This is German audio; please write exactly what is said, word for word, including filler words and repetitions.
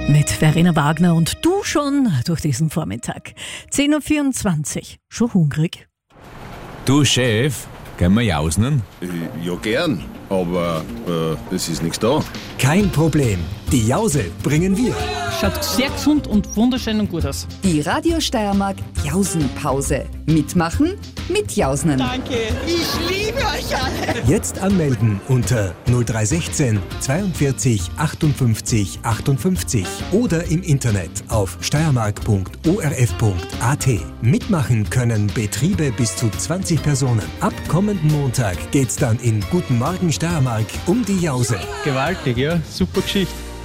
Mit Verena Wagner und du schon durch diesen Vormittag. zehn Uhr vierundzwanzig. Schon hungrig? Du Chef, können wir jausen? Ja, gern, aber äh, es ist nichts da. Kein Problem. Die Jause bringen wir. Schaut sehr gesund und wunderschön und gut aus. Die Radio Steiermark Jausenpause. Mitmachen, mitjausen. Danke, ich liebe euch alle. Jetzt anmelden unter null drei eins sechs zweiundvierzig achtundfünfzig achtundfünfzig oder im Internet auf steiermark punkt o r f punkt a t. Mitmachen können Betriebe bis zu zwanzig Personen. Ab kommenden Montag geht's dann in Guten Morgen Steiermark um die Jause. Gewaltig, ja, super Geschichte.